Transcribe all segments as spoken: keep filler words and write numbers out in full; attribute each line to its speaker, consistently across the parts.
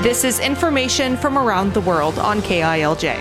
Speaker 1: This is information from around the world on K I L J.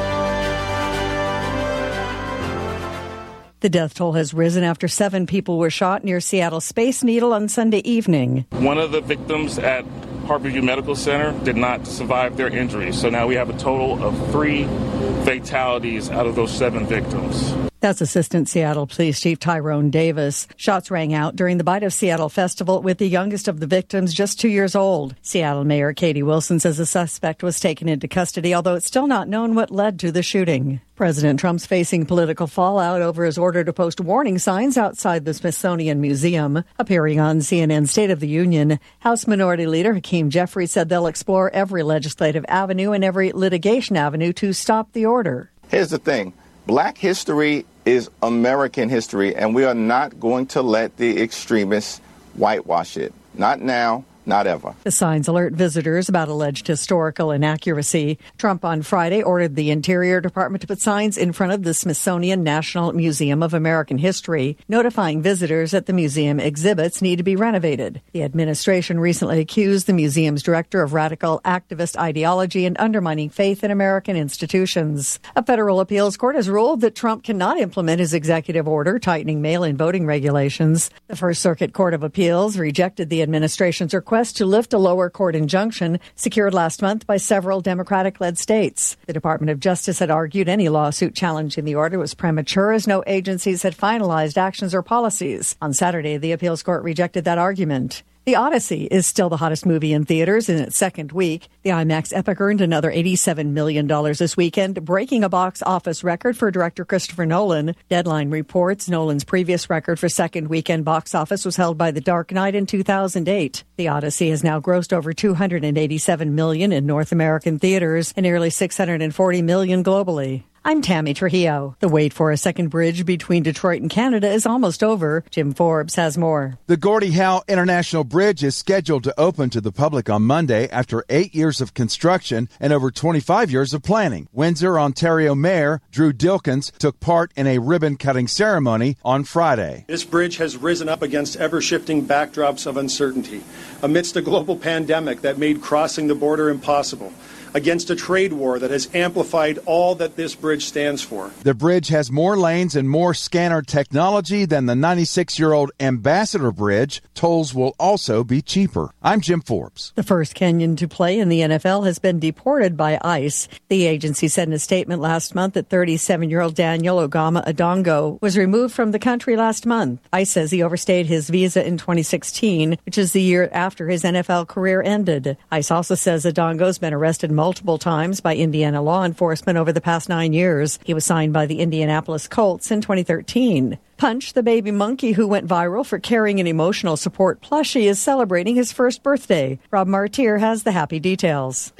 Speaker 2: The death toll has risen after seven people were shot near Seattle Space Needle on Sunday evening.
Speaker 3: One of the victims at Harborview Medical Center did not survive their injuries. So now we have a total of three fatalities out of those seven victims.
Speaker 2: That's Assistant Seattle Police Chief Tyrone Davis. Shots rang out during the Bite of Seattle Festival with the youngest of the victims just two years old. Seattle Mayor Katie Wilson says the suspect was taken into custody, although it's still not known what led to the shooting. President Trump's facing political fallout over his order to post warning signs outside the Smithsonian Museum. Appearing on C N N's State of the Union, House Minority Leader Hakeem Jeffries said they'll explore every legislative avenue and every litigation avenue to stop the order.
Speaker 4: Here's the thing. Black history is American history, and we are not going to let the extremists whitewash it. Not now, not ever.
Speaker 2: The signs alert visitors about alleged historical inaccuracy. Trump on Friday ordered the Interior Department to put signs in front of the Smithsonian National Museum of American History, notifying visitors that the museum exhibits need to be renovated. The administration recently accused the museum's director of radical activist ideology and undermining faith in American institutions. A federal appeals court has ruled that Trump cannot implement his executive order tightening mail-in voting regulations. The First Circuit Court of Appeals rejected the administration's request to lift a lower court injunction secured last month by several Democratic-led states. The Department of Justice had argued any lawsuit challenging the order was premature as no agencies had finalized actions or policies. On Saturday, the appeals court rejected that argument. The Odyssey is still the hottest movie in theaters in its second week. The IMAX epic earned another eighty-seven million dollars this weekend, breaking a box office record for director Christopher Nolan. Deadline reports Nolan's previous record for second weekend box office was held by The Dark Knight in two thousand eight. The Odyssey has now grossed over two hundred eighty-seven million dollars in North American theaters and nearly six hundred forty million dollars globally. I'm Tammy Trujillo. The wait for a second bridge between Detroit and Canada is almost over. Jim Forbes has more.
Speaker 5: The Gordie Howe International Bridge is scheduled to open to the public on Monday after eight years of construction and over twenty-five years of planning. Windsor, Ontario Mayor Drew Dilkens took part in a ribbon-cutting ceremony on Friday.
Speaker 6: This bridge has risen up against ever-shifting backdrops of uncertainty, amidst a global pandemic that made crossing the border impossible, against a trade war that has amplified all that this bridge stands for.
Speaker 5: The bridge has more lanes and more scanner technology than the ninety-six-year-old Ambassador Bridge. Tolls will also be cheaper. I'm Jim Forbes.
Speaker 2: The first Kenyan to play in the N F L has been deported by ICE. The agency said in a statement last month that thirty-seven-year-old Daniel Ogama Adongo was removed from the country last month. ICE says he overstayed his visa in twenty sixteen, which is the year after his N F L career ended. ICE also says Adongo's been arrested multiple times by Indiana law enforcement over the past nine years. He was signed by the Indianapolis Colts in twenty thirteen. Punch, the baby monkey who went viral for carrying an emotional support plushie, is celebrating his first birthday. Rob Martir has the happy details.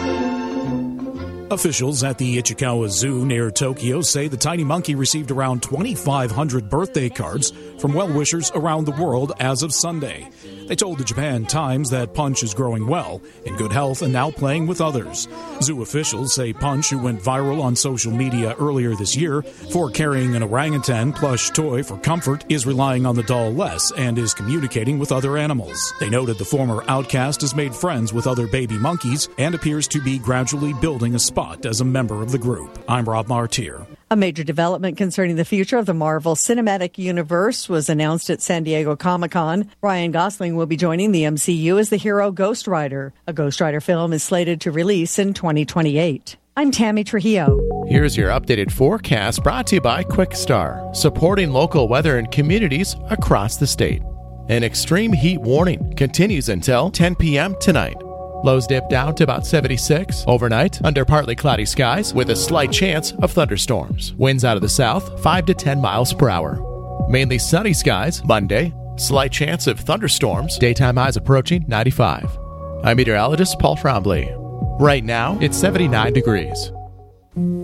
Speaker 7: Officials at the Ichikawa Zoo near Tokyo say the tiny monkey received around twenty-five hundred birthday cards from well-wishers around the world as of Sunday. They told the Japan Times that Punch is growing well, in good health, and now playing with others. Zoo officials say Punch, who went viral on social media earlier this year for carrying an orangutan plush toy for comfort, is relying on the doll less and is communicating with other animals. They noted the former outcast has made friends with other baby monkeys and appears to be gradually building a spot as a member of the group. I'm Rob Martir.
Speaker 2: A major development concerning the future of the Marvel Cinematic Universe was announced at San Diego Comic-Con. Ryan Gosling will be joining the M C U as the hero Ghost Rider. A Ghost Rider film is slated to release in twenty twenty-eight. I'm Tammy Trujillo.
Speaker 8: Here's your updated forecast brought to you by QuickStar, supporting local weather and communities across the state. An extreme heat warning continues until ten p.m. tonight. Lows dip down to about seventy-six. Overnight, under partly cloudy skies with a slight chance of thunderstorms. Winds out of the south, five to ten miles per hour. Mainly sunny skies Monday. Slight chance of thunderstorms. Daytime highs approaching ninety-five. I'm meteorologist Paul Trombley. Right now, it's seventy-nine degrees.